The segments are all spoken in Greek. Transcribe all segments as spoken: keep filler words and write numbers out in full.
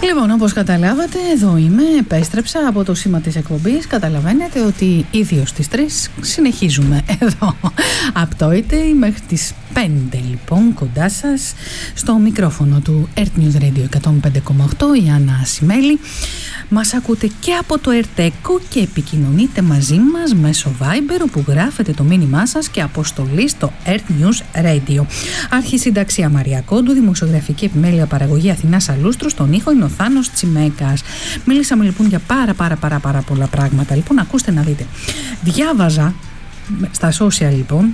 Λοιπόν, όπως καταλάβατε, εδώ είμαι, επέστρεψα από το σήμα της εκπομπής. Καταλαβαίνετε ότι ήδη ως τις τρεις συνεχίζουμε εδώ από το ΙΤΕΙ μέχρι τις πέντε, λοιπόν, κοντά σας στο μικρόφωνο του Earth News Radio εκατόν πέντε κόμμα οκτώ, η Άννα Ασημέλη. Μας ακούτε και από το Ερτέκο και επικοινωνείτε μαζί μας μέσω Viber, όπου γράφετε το μήνυμά σας και αποστολή στο Earth News Radio. Αρχισυνταξία Μαρία Κόντου, δημοσιογραφική επιμέλεια παραγωγή Αθηνά Σαλούστρου, στον ήχο είναι ο Θάνος Τσιμέκας. Μίλησαμε λοιπόν για πάρα πάρα πάρα πάρα πολλά πράγματα. Λοιπόν, ακούστε να δείτε. Διάβαζα στα social, λοιπόν,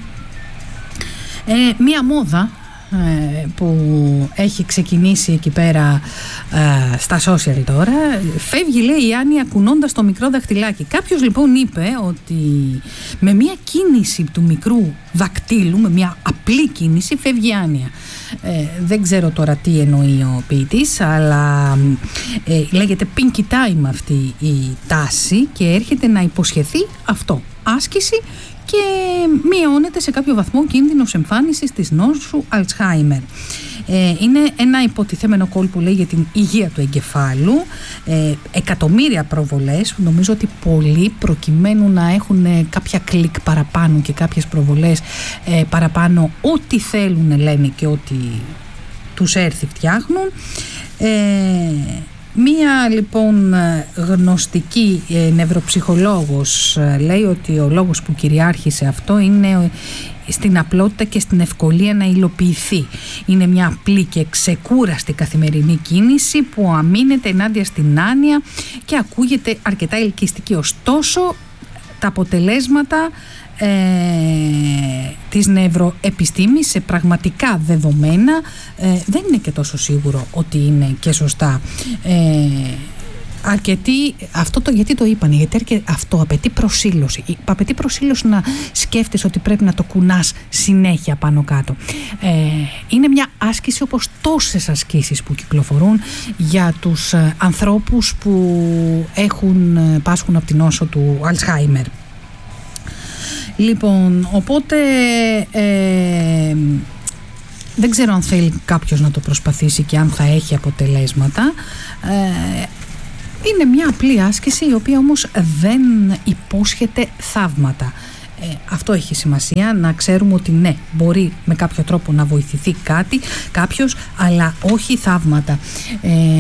ε, μία μόδα που έχει ξεκινήσει εκεί πέρα ε, στα social τώρα. Φεύγει, λέει, η Άνοια κουνώντας το μικρό δαχτυλάκι. Κάποιος λοιπόν είπε ότι με μια κίνηση του μικρού δακτύλου, με μια απλή κίνηση, φεύγει η Άνοια. Ε, δεν ξέρω τώρα τι εννοεί ο ποιητής, αλλά ε, λέγεται pinky time αυτή η τάση και έρχεται να υποσχεθεί αυτό. Άσκηση και μειώνεται σε κάποιο βαθμό κίνδυνος εμφάνισης της νόσου Αλτσχάιμερ. Ε, είναι ένα υποτιθέμενο κόλπο, λέει, για την υγεία του εγκεφάλου. Ε, εκατομμύρια προβολές, νομίζω ότι πολλοί προκειμένου να έχουν κάποια κλικ παραπάνω και κάποιες προβολές ε, παραπάνω, ό,τι θέλουν λένε και ό,τι τους έρθει φτιάχνουν. Ε, Μία λοιπόν γνωστική ε, νευροψυχολόγος ε, λέει ότι ο λόγος που κυριάρχησε αυτό είναι ε, στην απλότητα και στην ευκολία να υλοποιηθεί. Είναι μια απλή και ξεκούραστη καθημερινή κίνηση που αμήνεται ενάντια στην άνοια και ακούγεται αρκετά ελκυστική. Ωστόσο, τα αποτελέσματα Ε, της νευροεπιστήμης σε πραγματικά δεδομένα ε, δεν είναι και τόσο σίγουρο ότι είναι και σωστά. Ε, αρκετοί, αυτό το γιατί το είπανε, γιατί αυτό απαιτεί προσήλωση. Απαιτεί προσήλωση να σκέφτεσαι ότι πρέπει να το κουνάς συνέχεια πάνω κάτω. Ε, είναι μια άσκηση όπως τόσες ασκήσεις που κυκλοφορούν για τους ε, ανθρώπους που έχουν, ε, πάσχουν από την νόσο του Αλτσχάιμερ. Λοιπόν, οπότε ε, δεν ξέρω αν θέλει κάποιος να το προσπαθήσει και αν θα έχει αποτελέσματα. Ε, είναι μια απλή άσκηση, η οποία όμως δεν υπόσχεται θαύματα. Ε, αυτό έχει σημασία, να ξέρουμε ότι ναι, μπορεί με κάποιο τρόπο να βοηθηθεί κάτι, κάποιος, αλλά όχι θαύματα. Ε,